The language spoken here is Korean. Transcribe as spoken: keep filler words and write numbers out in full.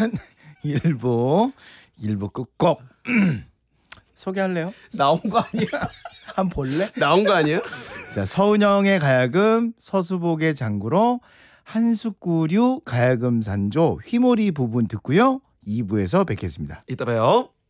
일부 일부 끝곡 소개할래요? 나온 거 아니야? 한번 볼래? 나온 거 아니야? 자, 서은영의 가야금, 서수복의 장구로, 한숫구류 가야금 산조 휘몰이 부분 듣고요. 이 부에서 뵙겠습니다. 이따 봐요.